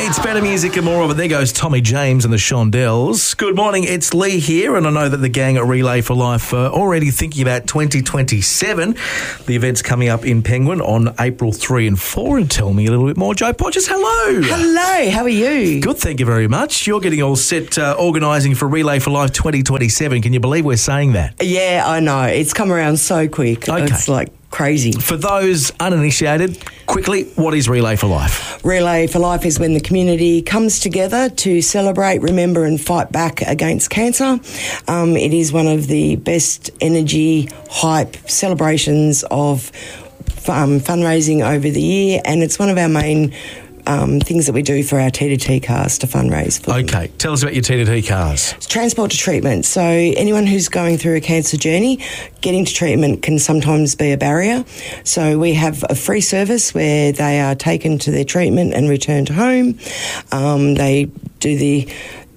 It's better music and more of it. There goes Tommy James and the Shondells. Good morning, it's Lee here, and I know that the gang at Relay for Life are already thinking about 2027. The event's coming up in Penguin on April 3 and 4. And tell me a little bit more, Joe Podgers. Hello. Hello, how are you? Good, thank you very much. You're getting all set organising for Relay for Life 2027. Can you believe we're saying that? Yeah, I know. It's come around so quick. Okay. It's like crazy. For those uninitiated, quickly, what is Relay for Life? Relay for Life is when the community comes together to celebrate, remember and fight back against cancer. It is one of the best energy, hype celebrations of fundraising over the year, and it's one of our main things that we do for our T2T cars to fundraise for them. Okay, tell us about your T2T cars. It's transport to treatment. So anyone who's going through a cancer journey, getting to treatment can sometimes be a barrier. So we have a free service where they are taken to their treatment and returned home. They do the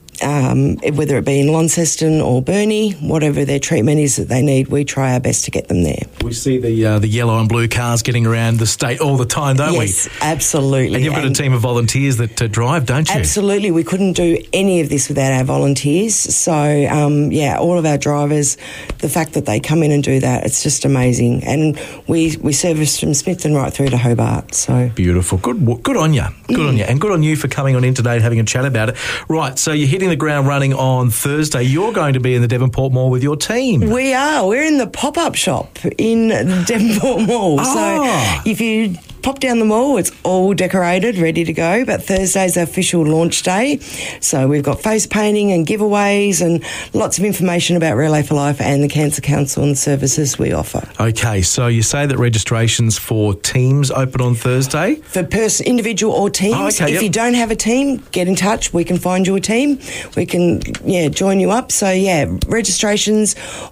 whether it be in Launceston or Burnie, whatever their treatment is that they need, we try our best to get them there. We see the yellow and blue cars getting around the state all the time, don't we? Yes, absolutely. And you've got a team of volunteers that drive, don't you? Absolutely. We couldn't do any of this without our volunteers. So, all of our drivers, the fact that they come in and do that, it's just amazing. And we service from Smithton right through to Hobart. So beautiful. Good on you. Good on you. And good on you for coming on in today and having a chat about it. Right, so you're hitting the ground running on Thursday. You're going to be in the Devonport Mall with your team. We are. We're in the pop-up shop in the Devonport Mall. Oh. So if you pop down the mall, it's all decorated, ready to go. But Thursday's our official launch day. So we've got face painting and giveaways and lots of information about Relay for Life and the Cancer Council and the services we offer. Okay, so you say that registrations for teams open on Thursday? For individual or teams. Oh, okay, if you don't have a team, get in touch. We can find you a team. We can, join you up. So, registrations.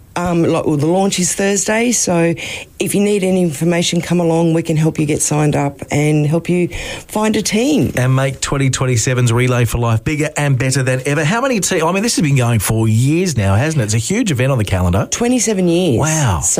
The launch is Thursday, so if you need any information, come along. We can help you get signed up and help you find a team. And make 2027's Relay for Life bigger and better than ever. How many teams? I mean, this has been going for years now, hasn't it? It's a huge event on the calendar. 27 years. Wow. So,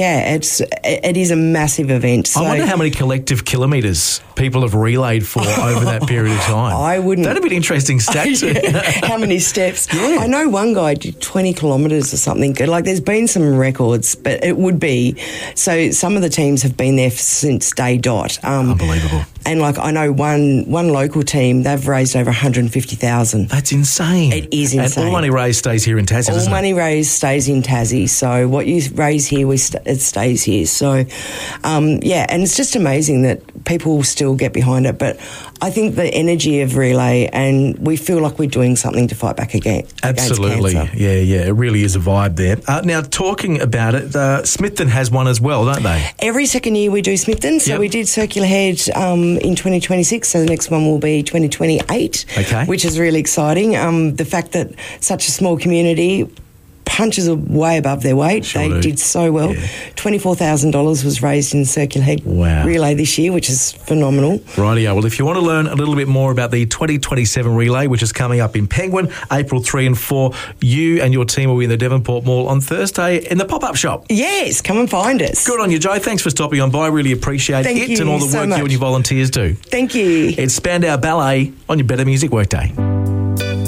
it is a massive event. So, I wonder how many collective kilometres people have relayed for over that period of time. I wouldn't. That'd be an interesting stat. How many steps? Yeah. I know one guy did 20 kilometres or something. Like, there's been some records, but it would be. So some of the teams have been there since day dot. Unbelievable. And I know one local team, they've raised over 150,000. That's insane. It is insane. And all money raised stays here in Tassie, doesn't it? All money raised stays in Tassie. So what you raise here, it stays here. So, and it's just amazing that people still get behind it. But I think the energy of Relay, and we feel like we're doing something to fight back against Absolutely. cancer. Yeah. It really is a vibe there. Now, talking about it, Smithton has one as well, don't they? Every second year we do Smithton. So we did Circular Head in 2026. So the next one will be 2028, which is really exciting. The fact that such a small community punches are way above their weight. Sure they do. did so well. Yeah. $24,000 was raised in Circular Head Relay this year, which is phenomenal. Rightio. Well, if you want to learn a little bit more about the 2027 Relay, which is coming up in Penguin, April 3 and 4, you and your team will be in the Devonport Mall on Thursday in the pop-up shop. Yes, come and find us. Good on you, Joe. Thanks for stopping on by. Really appreciate Thank it you and all the so work much. you and your volunteers do. Thank you. It's Spandau Ballet on your Better Music Workday.